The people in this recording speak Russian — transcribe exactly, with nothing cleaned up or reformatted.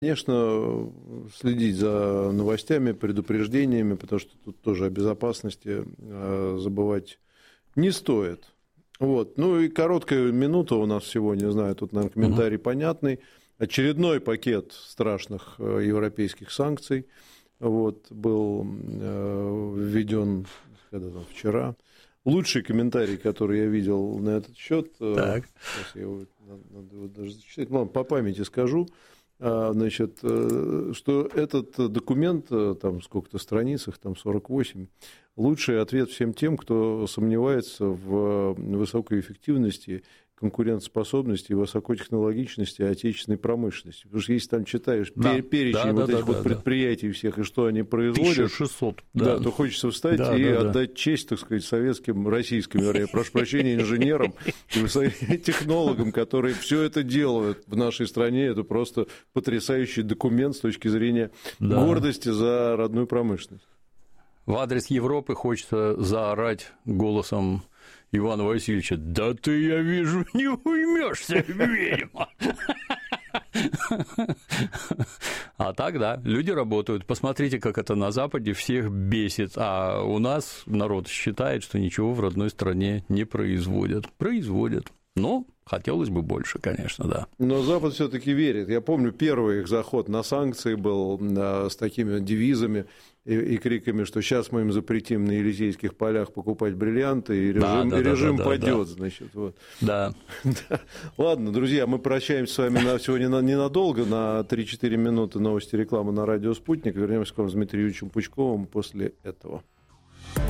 Конечно, следить за новостями, предупреждениями, потому что тут тоже о безопасности забывать не стоит. Вот. Ну и короткая минута у нас всего, не знаю, тут, наверное, комментарий угу. понятный. Очередной пакет страшных европейских санкций вот, был введен когда там, вчера. Лучший комментарий, который я видел на этот счет, так. Сейчас я его, надо его даже зачитать, ладно, по памяти скажу. Значит, что этот документ, там сколько-то страницах, там сорок восемь, лучший ответ всем тем, кто сомневается в высокой эффективности, конкурентоспособности и высокотехнологичности отечественной промышленности. Потому что если там читаешь да, перечень да, вот да, этих да, вот да, предприятий да. всех и что они производят, тысяча шестьсот, да. Да, то хочется встать да, и да, отдать да. честь, так сказать, советским, российским, вернее, прошу прощения, инженерам и технологам, которые все это делают в нашей стране. Это просто потрясающий документ с точки зрения да. гордости за родную промышленность. В адрес Европы хочется заорать голосом Ивана Васильевича: да ты, я вижу, не уймешься, ведьма. А так, да, люди работают. Посмотрите, как это на Западе всех бесит, а у нас народ считает, что ничего в родной стране не производят. Производят. Но хотелось бы больше, конечно, да. Но Запад все-таки верит. Я помню, первый их заход на санкции был с такими девизами и, и криками, что сейчас мы им запретим на Елисейских полях покупать бриллианты, и режим, да, да, и режим да, да, падет, да. значит. Вот. Да. Ладно, друзья, мы прощаемся с вами на, сегодня ненадолго, на три-четыре минуты новости, реклама на радио «Спутник». Вернемся к вам с Дмитрием Юрьевичем Пучковым после этого.